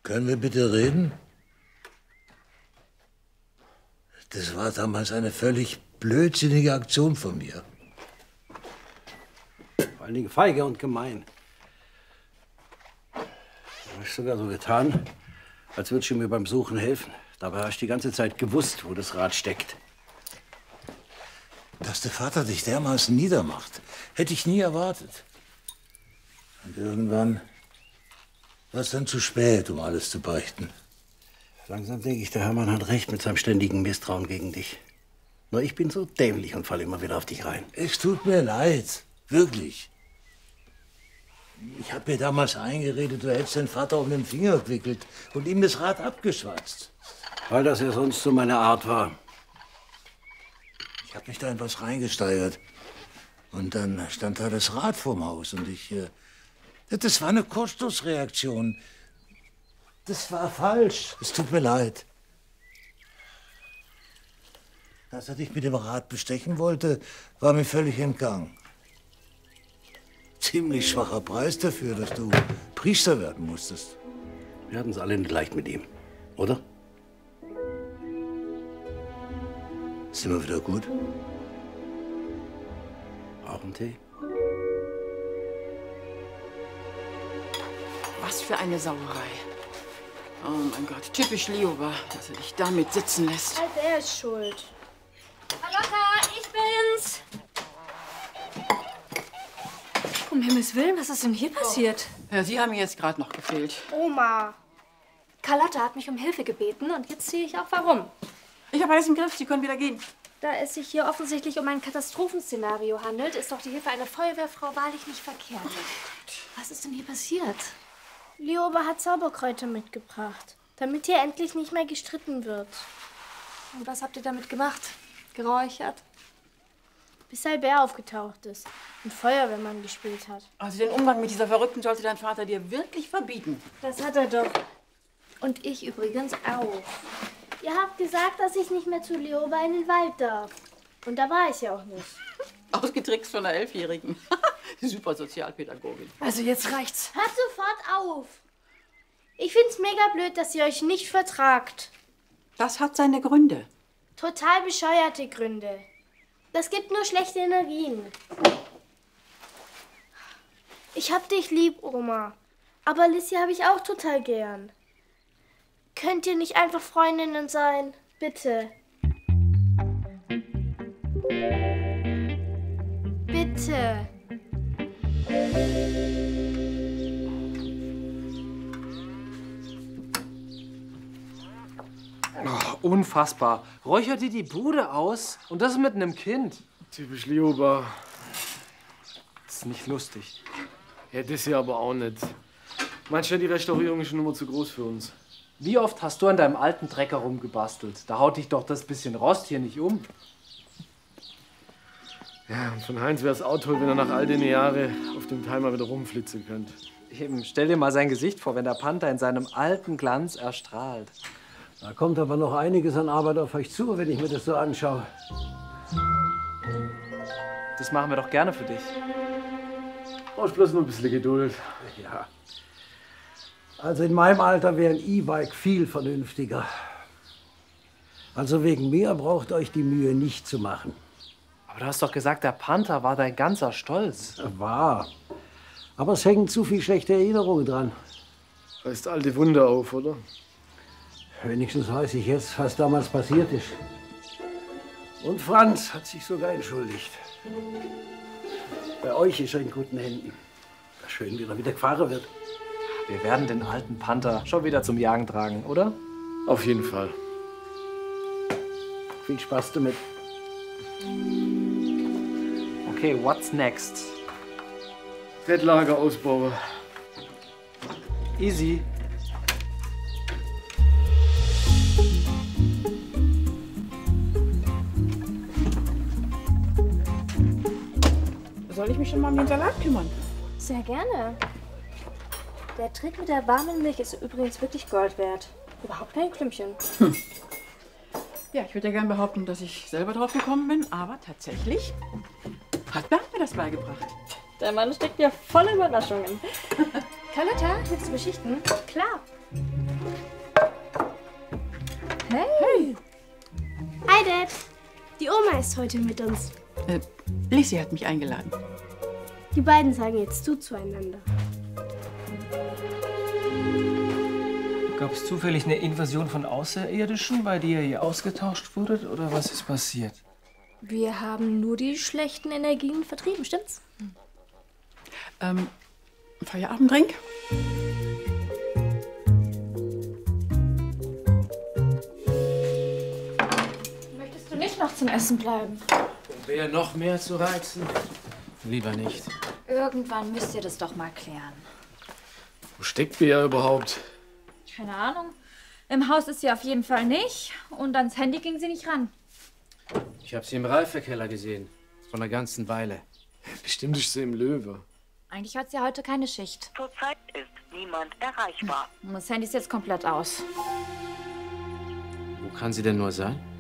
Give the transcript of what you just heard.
Können wir bitte reden? Das war damals eine völlig blödsinnige Aktion von mir. Vor allen Dingen feige und gemein. Du hast sogar so getan, als würdest du mir beim Suchen helfen. Dabei hast du die ganze Zeit gewusst, wo das Rad steckt. Dass der Vater dich dermaßen niedermacht, hätte ich nie erwartet. Und irgendwann war es dann zu spät, um alles zu beichten. Langsam denke ich, der Hermann hat recht mit seinem ständigen Misstrauen gegen dich. Nur ich bin so dämlich und falle immer wieder auf dich rein. Es tut mir leid, wirklich. Ich habe mir damals eingeredet, du hättest den Vater um den Finger gewickelt und ihm das Rad abgeschwatzt. Weil das ja sonst so meine Art war. Ich habe mich da in was reingesteigert. Und dann stand da das Rad vorm Haus und das war eine Kurzschlussreaktion. Das war falsch. Es tut mir leid. Dass er dich mit dem Rad bestechen wollte, war mir völlig entgangen. Ziemlich schwacher Preis dafür, dass du Priester werden musstest. Wir hatten es alle nicht leicht mit ihm, oder? Sind wir wieder gut? Auch einen Tee? Was für eine Sauerei. Oh mein Gott, typisch Lioba, dass er dich damit sitzen lässt. Also er ist schuld. Carlotta, ich bin's. Um Himmels Willen, was ist denn hier passiert? Ja, Sie haben mir jetzt gerade noch gefehlt. Oma. Carlotta hat mich um Hilfe gebeten und jetzt sehe ich auch warum. Ich habe alles im Griff, Sie können wieder gehen. Da es sich hier offensichtlich um ein Katastrophenszenario handelt, ist doch die Hilfe einer Feuerwehrfrau wahrlich nicht verkehrt. Was ist denn hier passiert? Lioba hat Zauberkräuter mitgebracht, damit hier endlich nicht mehr gestritten wird. Und was habt ihr damit gemacht? Geräuchert? Bis Albert aufgetaucht ist und Feuerwehrmann gespielt hat. Also den Umgang mit dieser Verrückten sollte dein Vater dir wirklich verbieten. Das hat er doch. Und ich übrigens auch. Ihr habt gesagt, dass ich nicht mehr zu Lioba in den Wald darf. Und da war ich ja auch nicht. Ausgetrickst von einer 11-Jährigen. Super Sozialpädagogin. Also jetzt reicht's. Hört sofort auf. Ich find's mega blöd, dass ihr euch nicht vertragt. Das hat seine Gründe. Total bescheuerte Gründe. Das gibt nur schlechte Energien. Ich hab dich lieb, Oma. Aber Lissy habe ich auch total gern. Könnt ihr nicht einfach Freundinnen sein? Bitte. Bitte. Oh, unfassbar. Räuchert die Bude aus? Und das mit einem Kind? Typisch Lioba. Das ist nicht lustig. Ja, das hier aber auch nicht. Manchmal die Restaurierung ist schon immer zu groß für uns. Wie oft hast du an deinem alten Trecker rumgebastelt? Da haut dich doch das bisschen Rost hier nicht um. Ja, und von Heinz wäre es auch toll, wenn er nach all den Jahren auf dem Timer wieder rumflitzen könnte. Eben, stell dir mal sein Gesicht vor, wenn der Panther in seinem alten Glanz erstrahlt. Da kommt aber noch einiges an Arbeit auf euch zu, wenn ich mir das so anschaue. Das machen wir doch gerne für dich. Brauchst bloß nur ein bisschen Geduld. Ja. Also in meinem Alter wäre ein E-Bike viel vernünftiger. Also wegen mir braucht euch die Mühe nicht zu machen. Aber du hast doch gesagt, der Panther war dein ganzer Stolz. War. Aber es hängen zu viel schlechte Erinnerungen dran. Reißt alte Wunder auf, oder? Wenigstens weiß ich jetzt, was damals passiert ist. Und Franz hat sich sogar entschuldigt. Bei euch ist er in guten Händen. Schön, wie er wieder gefahren wird. Wir werden den alten Panther schon wieder zum Jagen tragen, oder? Auf jeden Fall. Viel Spaß damit. Okay, what's next? Fettlager ausbauen. Easy. Soll ich mich schon mal um den Salat kümmern? Sehr gerne. Der Trick mit der warmen Milch ist übrigens wirklich Gold wert. Überhaupt kein Klümpchen. Ja, ich würde ja gern behaupten, dass ich selber drauf gekommen bin, aber tatsächlich hat Bernd mir das beigebracht. Der Mann steckt ja voller Überraschungen. Carlotta, willst du beschichten? Klar. Hey! Hi, Dad. Die Oma ist heute mit uns. Lissy hat mich eingeladen. Die beiden sagen jetzt du zueinander. Gab es zufällig eine Invasion von Außerirdischen, bei der ihr ausgetauscht wurdet? Oder was ist passiert? Wir haben nur die schlechten Energien vertrieben, stimmt's? Feierabenddrink? Möchtest du nicht noch zum Essen bleiben? Um Bea noch mehr zu reizen? Lieber nicht. Irgendwann müsst ihr das doch mal klären. Wo steckt Bea überhaupt? Keine Ahnung. Im Haus ist sie auf jeden Fall nicht. Und ans Handy ging sie nicht ran. Ich habe sie im Reifekeller gesehen. Vor einer ganzen Weile. Bestimmt ist sie im Löwe. Eigentlich hat sie heute keine Schicht. Zurzeit ist niemand erreichbar. Und das Handy ist jetzt komplett aus. Wo kann sie denn nur sein?